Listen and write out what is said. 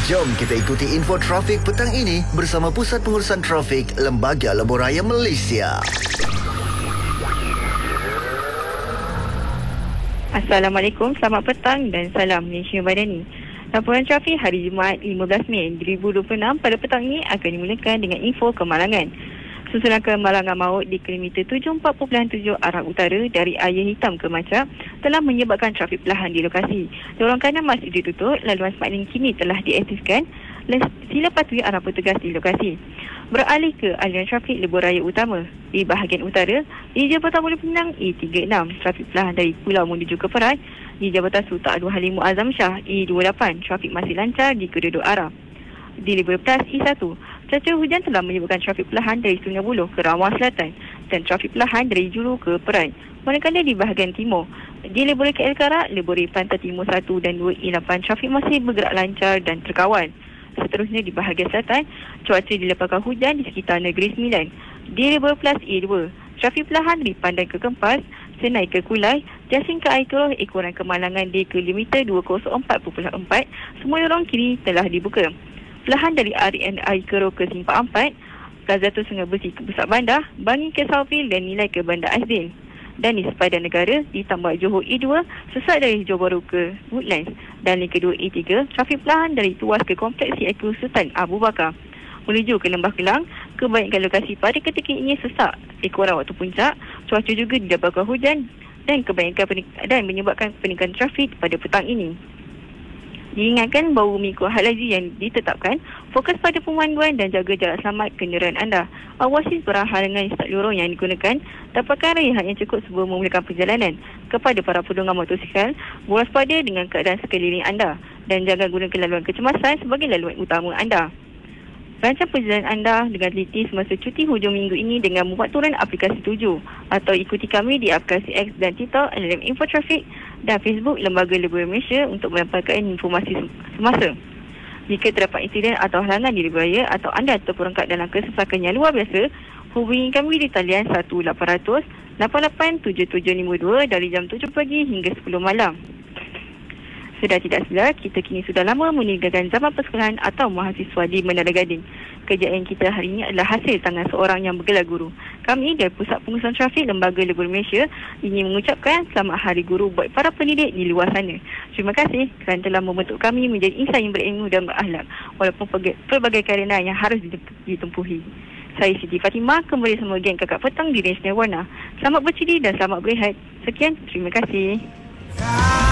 Jom kita ikuti info trafik petang ini bersama Pusat Pengurusan Trafik Lembaga Lebuh Raya Malaysia. Assalamualaikum, selamat petang dan salam Malaysia Madani. Laporan trafik hari Jumaat 15 Mei 2026 pada petang ini akan dimulakan dengan info kemalangan. Susunan kemalangan maut di kilometer 74.7 arah utara dari Ayah Hitam ke Macak telah menyebabkan trafik perlahan di lokasi. Lorong kanan masih ditutup, laluan Smart Link kini telah diaktifkan. Sila patuhi arah petugas di lokasi. Beralih ke aliran trafik lebuh raya utama. Di bahagian utara, di Jabatan Mula Penang E36, trafik perlahan dari Pulau menuju ke Perai. Di Jabatan Sultan Abdul Halim Muazzam Shah E28, trafik masih lancar di kedua-dua arah. Di Lebuh Plus E1, cuaca hujan telah menyebabkan trafik perlahan dari Sungai Buloh ke Rawang Selatan dan trafik perlahan dari Julu ke Perai. Manakala di bahagian timur, di Lebuh KL Karak, Lebuh Pantai Timur 1 dan 2 E8, trafik masih bergerak lancar dan terkawal. Seterusnya di bahagian selatan, cuaca dileparkan hujan di sekitar Negeri Sembilan. Di Lebuh Plus E2, trafik perlahan dari Pandan ke Kempas, Senai ke Kulai, Jasin ke Aikulah, ekoran kemalangan di kilometer 204.4, semua lorong kiri telah dibuka. Perlahan dari RN Aikero ke Simpang 4, Plaza Tu Sungai Besi ke Pusat Bandar, Bangi ke Southfield dan Nilai ke Bandar Azdin. Dan di Sepadan Negara, di Tambak Johor E2, sesat dari Johor Bahru ke Woodlands. Dan link kedua E3, trafik perlahan dari Tuas ke Kompleks CIQ Sultan Abu Bakar. Menuju ke Lembah Kelang, kebanyakan lokasi pada ketika ini sesak. Ekoran waktu puncak, cuaca juga didapatkan hujan dan menyebabkan peningkatan trafik pada petang ini. Diingatkan bahawa mengikut hal laju yang ditetapkan, fokus pada pemanduan dan jaga jarak selamat kenderaan anda. Awasi perhalangan start lorong yang digunakan, dapatkan rehat yang cukup sebelum memulakan perjalanan. Kepada para penunggang motosikal, berwaspada dengan keadaan sekeliling anda dan jangan gunakan laluan kecemasan sebagai laluan utama anda. Rancang perjalanan anda dengan teliti semasa cuti hujung minggu ini dengan membuat turun aplikasi Tuju atau ikuti kami di aplikasi X dan Twitter LM Info Traffic dan Facebook Lembaga Lebuh Malaysia untuk mendapatkan informasi semasa. Jika terdapat insiden atau halangan di lebuh raya atau anda terperangkap dalam kesesakan yang luar biasa, hubungi kami di talian 1-800-887752 dari jam 7 pagi hingga 10 malam. Sudah tidak sedar, kita kini sudah lama meninggalkan zaman persekolahan atau mahasiswa di Menara Gading. Kejayaan kita hari ini adalah hasil tangan seorang yang bergelar guru. Kami dari Pusat Pengurusan Trafik Lembaga Lebuh Malaysia ingin mengucapkan selamat Hari Guru buat para pendidik di luar sana. Terima kasih kerana telah membentuk kami menjadi insan yang berilmu dan berakhlak walaupun pelbagai kerana yang harus ditempuhi. Saya Siti Fatimah kembali sama geng kakak petang di Range Nirwana. Selamat bercedi dan selamat berehat. Sekian, terima kasih.